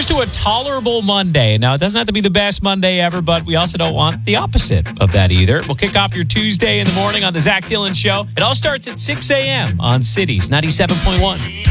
to a tolerable Monday. Now, it doesn't have to be the best Monday ever, but we also don't want the opposite of that either. We'll kick off your Tuesday in the morning on the Zach Dillon Show. It all starts at 6 a.m. on Cities 97.1.